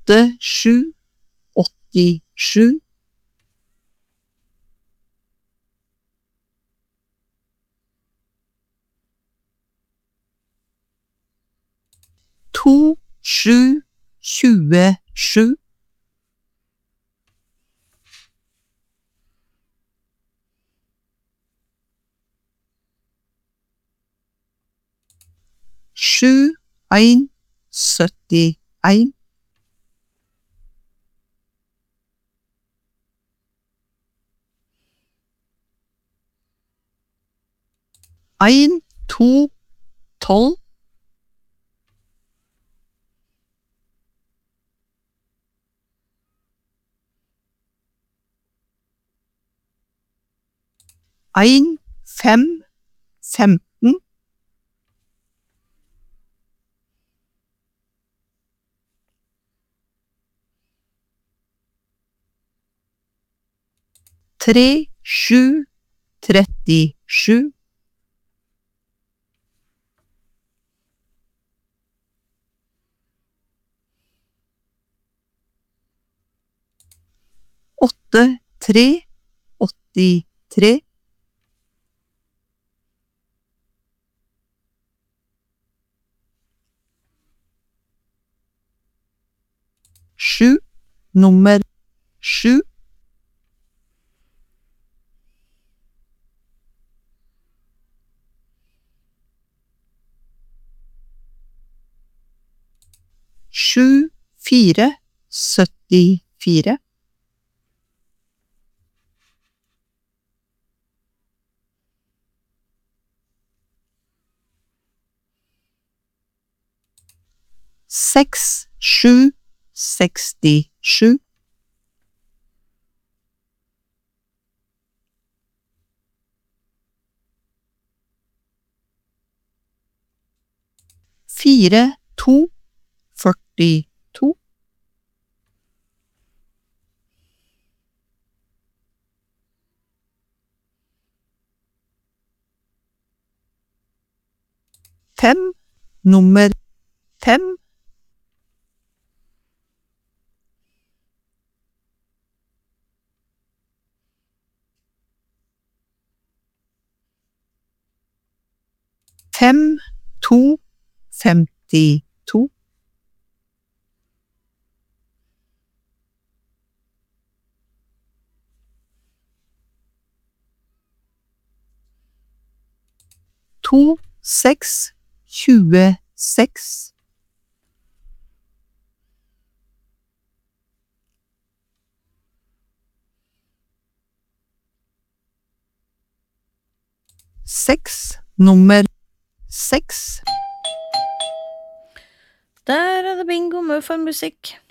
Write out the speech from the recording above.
87 87 27 27 71 71 1 2 12 1 5 15 3 7 37 8 3 83 7 nummer 7 7 4 74 6 7 67 4 2 42 5 nummer 5 5 2 52 2 6 26 6 nummer 6 Der er det bingo med for musikk.